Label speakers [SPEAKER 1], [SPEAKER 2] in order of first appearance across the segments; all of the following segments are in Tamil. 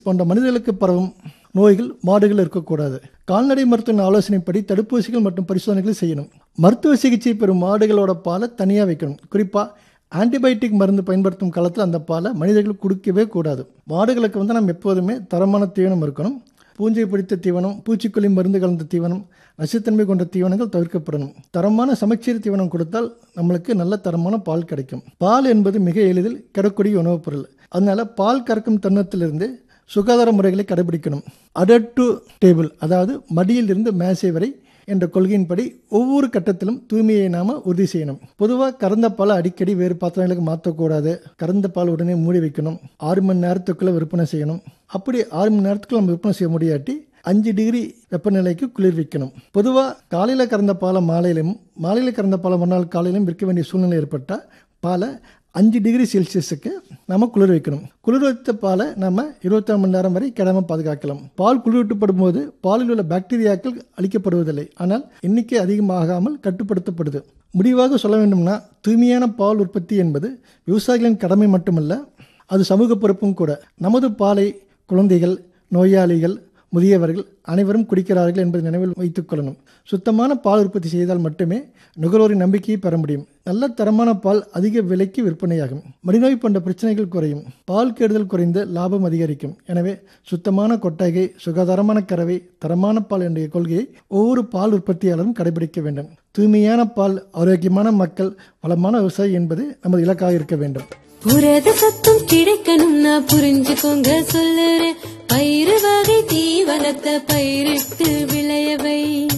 [SPEAKER 1] போன்ற மனிதர்களுக்கு பரவும் நோய்கள் மாடுகள் இருக்கக்கூடாது. கால்நடை மருத்துவ ஆலோசனைப்படி தடுப்பூசிகள் மற்றும் பரிசோதனைகள் செய்யணும். மருத்துவ சிகிச்சை பெறும் மாடுகளோட பாலை தனியாக வைக்கணும். குறிப்பாக ஆன்டிபயோட்டிக் மருந்து பயன்படுத்தும் காலத்தில் அந்த பாலை மனிதர்கள் குடிக்கவே கூடாது. மாடுகளுக்கு நம்ம எப்போதுமே தரமான தீவனம் இருக்கணும். பூஞ்சை பிடித்த தீவனம், பூச்சிக்கொல்லி மருந்து கலந்த தீவனம், நச்சுத்தன்மை கொண்ட தீவனங்கள் தவிர்க்கப்படணும். தரமான சமச்சீர் தீவனம் கொடுத்தால் நம்மளுக்கு நல்ல தரமான பால் கிடைக்கும். பால் என்பது மிக எளிதில் கிடக்கூடிய உணவுப் பொருள். அதனால பால் கறக்கும் தருணத்திலிருந்து சுகாதார முறைகளை கடைபிடிக்கணும். அடர் டு டேபிள், அதாவது மடியிலிருந்து மேசை வரை என்ற கொள்கையின்படி ஒவ்வொரு கட்டத்திலும் தூய்மையை நாம உறுதி செய்யணும். பொதுவாக கறந்த பாலை அடிக்கடி வேறு பாத்திரங்களுக்கு மாற்றக்கூடாது. கறந்த பால் உடனே மூடி வைக்கணும். 6 மணி நேரத்துக்குள்ள விற்பனை செய்யணும். அப்படி 6 மணி நேரத்துக்குள்ள நம்ம விற்பனை செய்ய முடியாட்டி 5 டிகிரி வெப்பநிலைக்கு குளிர்விக்கணும். பொதுவாக காலையில் கறந்த பாலை மாலையிலும், மாலையில் கறந்த பாலை மறுநாள் காலையிலும் விற்க வேண்டிய சூழ்நிலை ஏற்பட்டால் பாலை 5 டிகிரி செல்சியஸுக்கு நம்ம குளிர் வைக்கணும். குளிர் வைத்த பாலை நம்ம 24 மணி நேரம் வரை கெடாமல் பாதுகாக்கலாம். பால் குளிரூட்டப்படும் போது பாலில் உள்ள பாக்டீரியாக்கள் அழிக்கப்படுவதில்லை, ஆனால் எண்ணிக்கை அதிகமாகாமல் கட்டுப்படுத்தப்படுது. முடிவாக சொல்ல வேண்டும்னா, தூய்மையான பால் உற்பத்தி என்பது விவசாயிகளின் கடமை மட்டுமல்ல, அது சமூக பொறுப்பும் கூட. நமது பாலை குழந்தைகள், நோயாளிகள், முதியவர்கள் அனைவரும் குடிக்கிறார்கள் என்பதை நினைவில் வைத்துக் கொள்ளணும். சுத்தமான பால் உற்பத்தி செய்தால் மட்டுமே நுகர்வோரின் நம்பிக்கையை பெற முடியும். நல்ல தரமான பால் அதிக விலைக்கு விற்பனையாகும். மடிநோய் போன்ற பிரச்சனைகள் குறையும். பால் கெடுதல் குறைந்து லாபம் அதிகரிக்கும். எனவே சுத்தமான கொட்டகை, சுகாதாரமான கறவை, தரமான பால் என்ற கொள்கையை ஒவ்வொரு பால் உற்பத்தியாளரும் கடைபிடிக்க வேண்டும். தூய்மையான பால், ஆரோக்கியமான மக்கள், வளமான விவசாயி என்பது நமது இலக்காக இருக்க வேண்டும்.
[SPEAKER 2] புரத சத்தம் கிடைக்கணும்னா புரிஞ்சுக்கோங்க சொல்லுறேன். பயிறு வகை தீவனத்தை பயிரிட்டு விளையவை.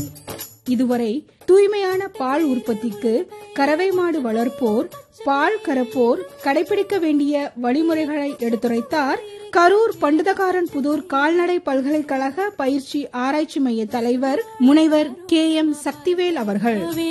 [SPEAKER 3] இதுவரை தூய்மையான பால் உற்பத்திக்கு கறவை மாடு வளர்ப்போர், பால் கறப்போர் கடைபிடிக்க வேண்டிய வழிமுறைகளை எடுத்துரைத்தார் கரூர் பண்டுதகாரன் புதூர் கால்நடை பல்கலைக்கழக பயிற்சி ஆராய்ச்சி மைய தலைவர் முனைவர் KM சக்திவேல் அவர்கள்.